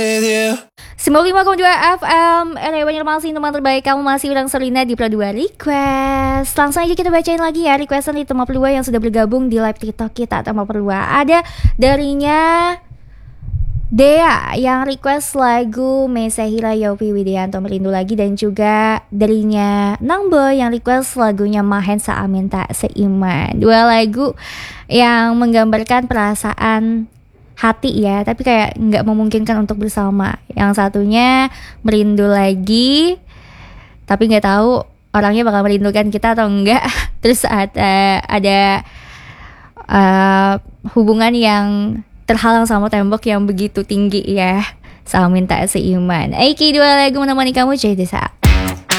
95,2 FM RW Banjarmasin, teman terbaik kamu masih ulang Selina di Pro 2 Request. Langsung aja kita bacain lagi ya requestan di Tema Perlua yang sudah bergabung di live TikTok kita Tema Perlua. Ada darinya Dea yang request lagu Mesehira Yopi Widianto Merindu Lagi, dan juga darinya Nangboy yang request lagunya Mahensa Aminta Seiman. Dua lagu yang menggambarkan perasaan hati ya, tapi kayak nggak memungkinkan untuk bersama. Yang satunya Merindu Lagi, tapi nggak tahu orangnya bakal merindukan kita atau enggak. Terus ada hubungan yang terhalang sama tembok yang begitu tinggi ya, sama minta seiman. Iki dua lagu menemani kamu jadi saat